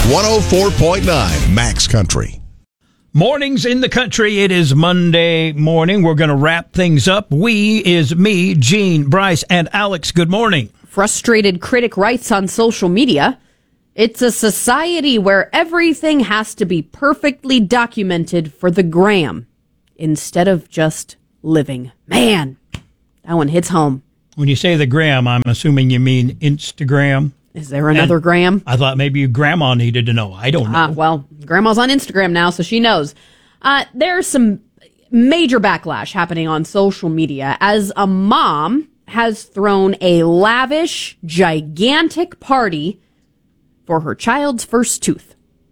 104.9 Max Country. Mornings in the country. It is Monday morning. We're going to wrap things up. We is me, Gene, Bryce, and Alex. Good morning. Frustrated critic writes on social media, "It's a society where everything has to be perfectly documented for the gram instead of just living." Man, that one hits home. When you say the gram, I'm assuming you mean Instagram. Is there another gram? I thought maybe your grandma needed to know. I don't know. Well, grandma's on Instagram now, so she knows. There's some major backlash happening on social media as a mom has thrown a lavish, gigantic party for her child's first tooth.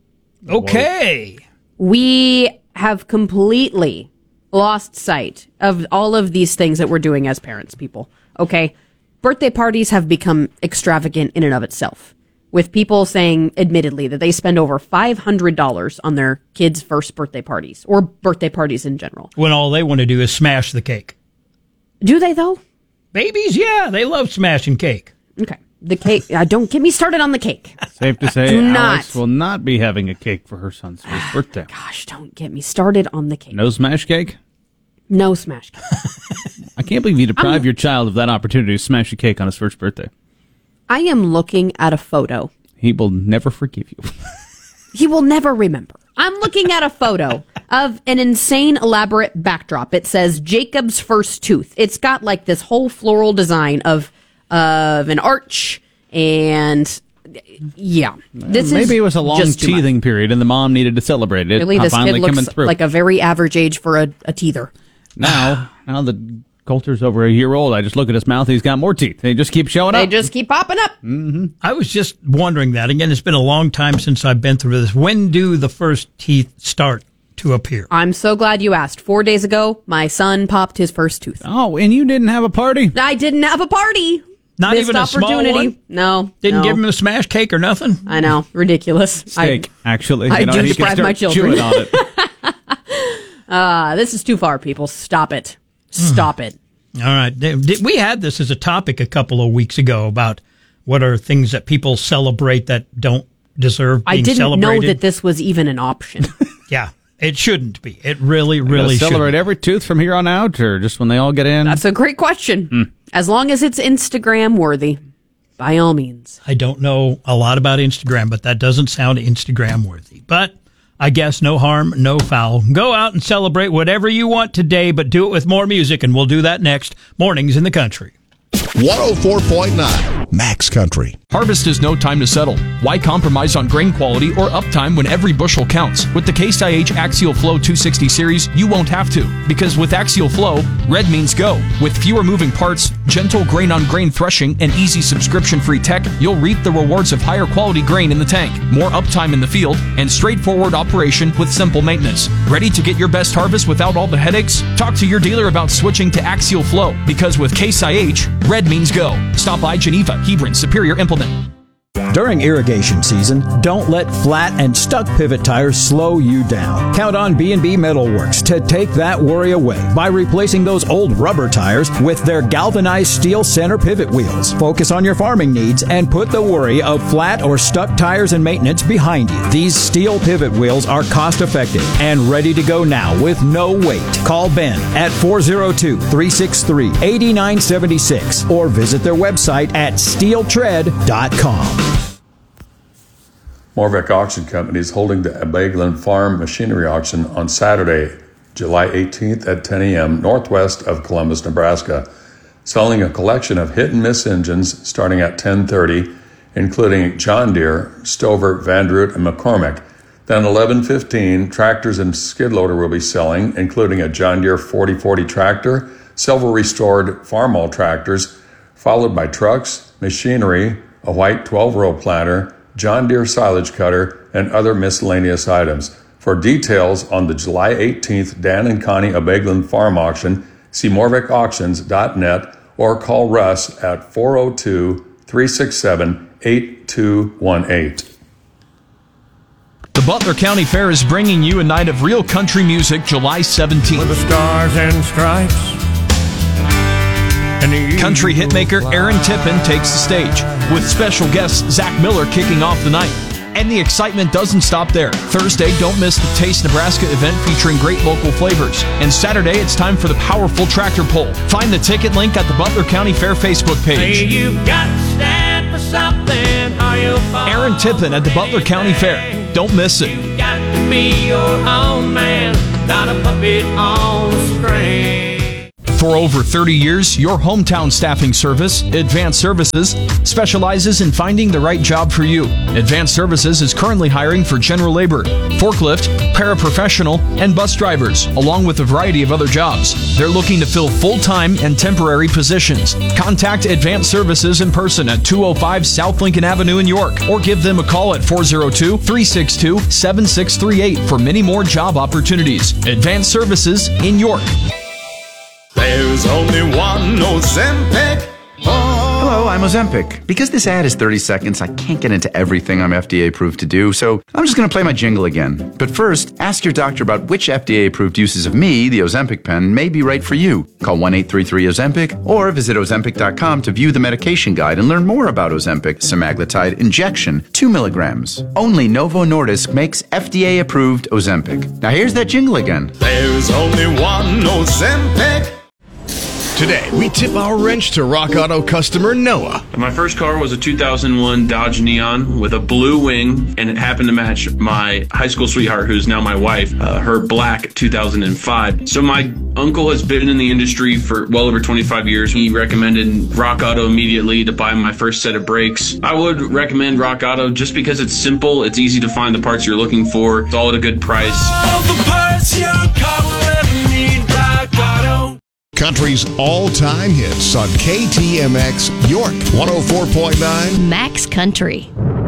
Okay. We have completely lost sight of all of these things that we're doing as parents, people. Okay? Birthday parties have become extravagant in and of itself, with people saying, admittedly, that they spend over $500 on their kids' first birthday parties, or birthday parties in general. When all they want to do is smash the cake. Do they, though? Babies, yeah, they love smashing cake. Okay. The cake, don't get me started on the cake. Safe to say, Alex will not be having a cake for her son's first birthday. Gosh, don't get me started on the cake. No smash cake? No smash cake. I can't believe you deprive your child of that opportunity to smash a cake on his first birthday. I am looking at a photo. He will never forgive you. He will never remember. I'm looking at a photo of an insane, elaborate backdrop. It says Jacob's first tooth. It's got like this whole floral design of an arch, and yeah, maybe it was a long teething period, and the mom needed to celebrate it. Really, this finally kid coming looks through. like a very average age for a teether. Now the Coulter's over a year old. I just look at his mouth. He's got more teeth. They just keep showing up. They just keep popping up. Mm-hmm. I was just wondering that. Again, it's been a long time since I've been through this. When do the first teeth start to appear? I'm so glad you asked. 4 days ago, my son popped his first tooth. Oh, and you didn't have a party? I didn't have a party. Not Missed even a small one? No. Didn't give him a smash cake or nothing? I know. Ridiculous. Steak, actually. I do he deprive can my start children. chewing on it. This is too far, people. Stop it. Stop it. All right. We had this as a topic a couple of weeks ago about what are things that people celebrate that don't deserve being celebrated. I didn't celebrated. know that this was even an option. Yeah, it shouldn't be. It really shouldn't. Celebrate every tooth from here on out, or just when they all get in? That's a great question. As long as it's Instagram worthy, by all means. I don't know a lot about Instagram, but that doesn't sound Instagram worthy. But I guess no harm, no foul. Go out and celebrate whatever you want today, but do it with more music, and we'll do that next. Mornings in the Country. 104.9 Max Country. Harvest is no time to settle. Why compromise on grain quality or uptime when every bushel counts? With the Case IH Axial Flow 260 series, you won't have to. Because with Axial Flow, red means go. With fewer moving parts, gentle grain-on-grain threshing, and easy subscription-free tech, you'll reap the rewards of higher quality grain in the tank, more uptime in the field, and straightforward operation with simple maintenance. Ready to get your best harvest without all the headaches? Talk to your dealer about switching to Axial Flow. Because with Case IH, red means go. Stop by Geneva, Hebron, Superior Implement. During irrigation season, don't let flat and stuck pivot tires slow you down. Count on B&B Metalworks to take that worry away by replacing those old rubber tires with their galvanized steel center pivot wheels. Focus on your farming needs and put the worry of flat or stuck tires and maintenance behind you. These steel pivot wheels are cost-effective and ready to go now with no wait. Call Ben at 402-363-8976 or visit their website at steeltread.com. Morvec Auction Company is holding the Abeglin Farm Machinery Auction on Saturday, July 18th at 10 a.m. northwest of Columbus, Nebraska, selling a collection of hit-and-miss engines starting at 10:30, including John Deere, Stover, Vandroot, and McCormick. Then 11:15, tractors and skid loader will be selling, including a John Deere 4040 tractor, several restored Farmall tractors, followed by trucks, machinery, a white 12-row planter, John Deere silage cutter, and other miscellaneous items. For details on the July 18th Dan and Connie Abeglin Farm Auction, see morvecauctions.net or call Russ at 402-367-8218. The Butler County Fair is bringing you a night of real country music July 17th. With the stars and stripes. Country hitmaker Aaron Tippin takes the stage, with special guest Zach Miller kicking off the night. And the excitement doesn't stop there. Thursday, don't miss the Taste Nebraska event featuring great local flavors. And Saturday, it's time for the powerful tractor pull. Find the ticket link at the Butler County Fair Facebook page. Hey, you've got to stand for something or you'll fall. Aaron Tippin at the Butler County Fair. Don't miss it. You've got to be your own man, not a puppet on a string. For over 30 years, your hometown staffing service, Advanced Services, specializes in finding the right job for you. Advanced Services is currently hiring for general labor, forklift, paraprofessional, and bus drivers, along with a variety of other jobs. They're looking to fill full-time and temporary positions. Contact Advanced Services in person at 205 South Lincoln Avenue in York, or give them a call at 402-362-7638 for many more job opportunities. Advanced Services in York. There's only one Ozempic. Hello, I'm Ozempic. Because this ad is 30 seconds, I can't get into everything I'm FDA approved to do, so I'm just going to play my jingle again. But first, ask your doctor about which FDA approved uses of me, the Ozempic pen, may be right for you. Call 1-833-OZEMPIC or visit Ozempic.com to view the medication guide and learn more about Ozempic semaglutide injection, 2 milligrams. Only Novo Nordisk makes FDA approved Ozempic. Now here's that jingle again. There's only one Ozempic. Today, we tip our wrench to Rock Auto customer Noah. My first car was a 2001 Dodge Neon with a blue wing, and it happened to match my high school sweetheart, who's now my wife, her black 2005. So my uncle has been in the industry for well over 25 years. He recommended Rock Auto immediately to buy my first set of brakes. I would recommend Rock Auto just because it's simple, it's easy to find the parts you're looking for, it's all at a good price. All the parts your car will ever need, Rock Auto. Country's all-time hits on KTMX York 104.9 Max Country.